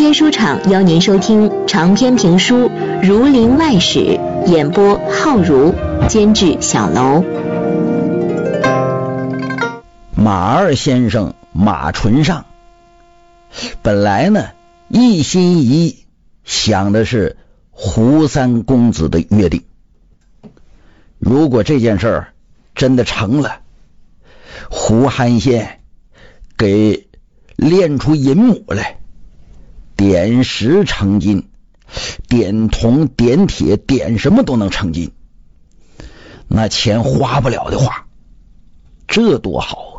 天书场邀您收听长篇评书《儒林外史》，演播浩如，监制小楼。 马二先生马纯上本来呢一心一意想的是胡三公子的约定，如果这件事儿真的成了，胡汉先给炼出银母来，点石成金，点铜点铁点什么都能成金，那钱花不了的话，这多好啊！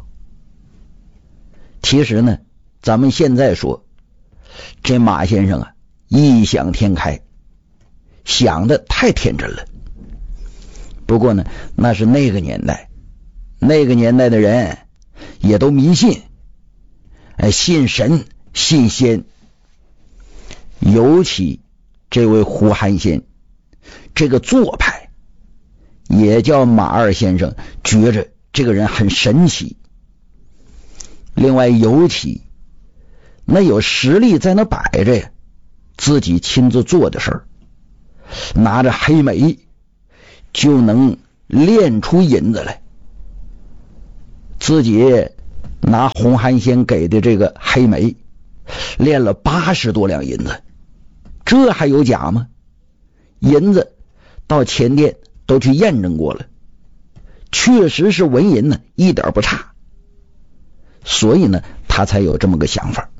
其实呢，咱们现在说这马先生啊，异想天开，想的太天真了。不过呢，那是那个年代，那个年代的人也都迷信，信神信仙。尤其这位胡汉先这个做派，也叫马二先生觉着这个人很神奇。另外尤其那有实力在那摆着呀，自己亲自做的事儿，拿着黑煤就能炼出银子来，自己拿洪汉先给的这个黑煤炼了80多两银子，这还有假吗？银子到前店都去验证过了，确实是文银呢，一点不差。所以呢，他才有这么个想法。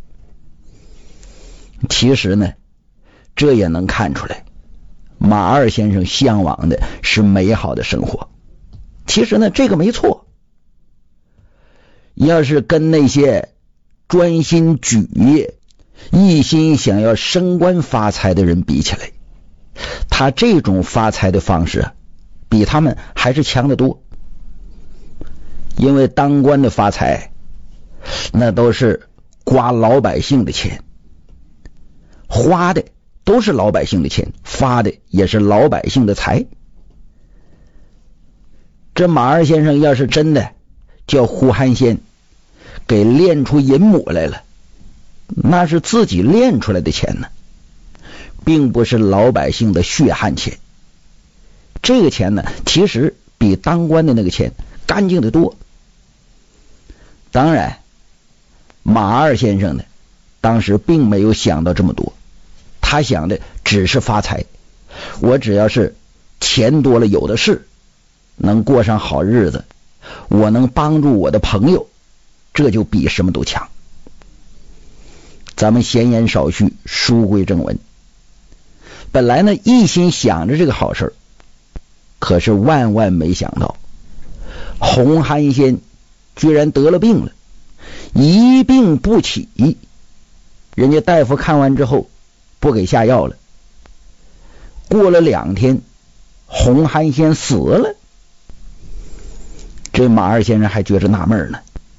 其实呢，这也能看出来，马二先生向往的是美好的生活。其实呢，这个没错。要是跟那些专心举业、一心想要升官发财的人比起来，他这种发财的方式比他们还是强得多。因为当官的发财那都是刮老百姓的钱，花的都是老百姓的钱，发的也是老百姓的财。这马二先生要是真的叫胡汉先给炼出银母来了，那是自己炼出来的钱呢，并不是老百姓的血汗钱。这个钱呢，其实比当官的那个钱干净得多。当然马二先生呢，当时并没有想到这么多，他想的只是发财，我只要是钱多了有的是，能过上好日子，我能帮助我的朋友，这就比什么都强。咱们闲言少叙，书归正文。本来呢一心想着这个好事，可是万万没想到洪汉先居然得了病了，一病不起。人家大夫看完之后不给下药了，过了2天洪汉先死了。这马二先生还觉着纳闷呢，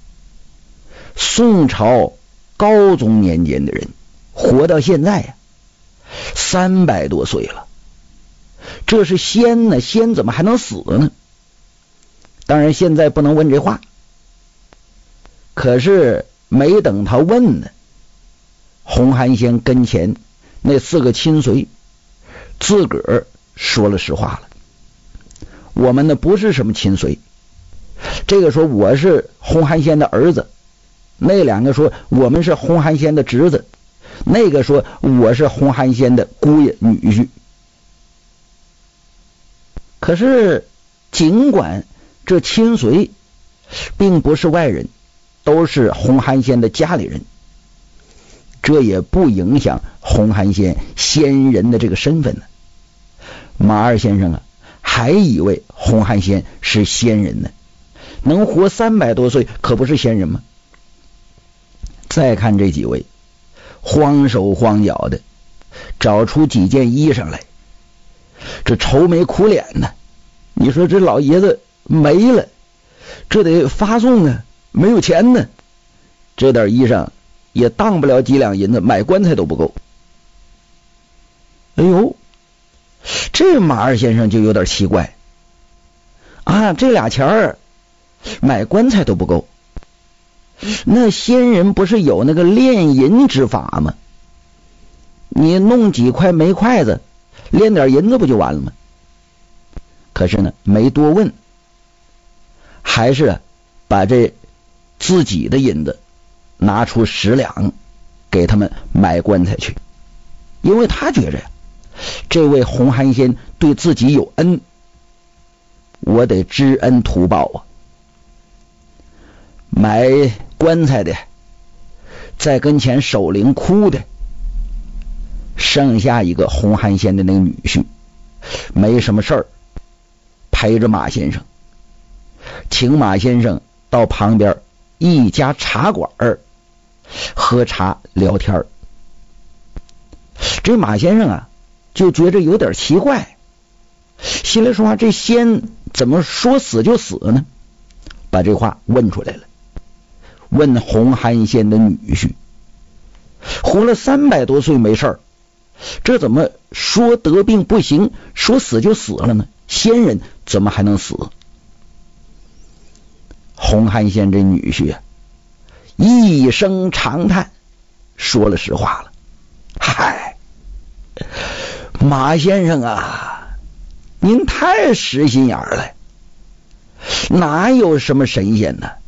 宋朝高宗年间的人活到现在呀，300多岁了，这是仙呢，仙怎么还能死呢？当然现在不能问这话，可是没等他问呢，洪汉先跟前那4个亲随自个儿说了实话了。我们呢不是什么亲随，这个说我是洪汉先的儿子，那2个说我们是洪汉先的侄子，那个说我是洪汉先的姑爷女婿。可是尽管这亲随并不是外人，都是洪汉先的家里人，这也不影响洪汉先仙人的这个身份呢。马二先生还以为洪汉先是仙人呢，能活300多岁可不是仙人吗？再看这几位慌手慌脚的找出几件衣裳来，这愁眉苦脸呢。你说这老爷子没了，这得发送啊，没有钱呢，这点衣裳也当不了几两银子，买棺材都不够。哎呦，这马二先生就有点奇怪啊，这俩钱儿买棺材都不够，那仙人不是有那个炼银之法吗？ 你弄几块煤筷子，炼点银子不就完了吗？可是呢，没多问，还是把这自己的银子拿出10两给他们买棺材去，因为他觉着呀，这位洪汉仙对自己有恩，我得知恩图报啊。买棺材的，在跟前守灵哭的，剩下一个洪汉仙的那个女婿，没什么事儿，陪着马先生，请马先生到旁边一家茶馆喝茶聊天。这马先生啊，就觉着有点奇怪，心里说话，这仙怎么说死就死呢？把这话问出来了，问洪汉仙的女婿，活了300多岁没事儿，这怎么说得病不行，说死就死了呢？仙人怎么还能死？洪汉仙这女婿啊，一声长叹，说了实话了。嗨，马先生啊，您太实心眼了，哪有什么神仙呢？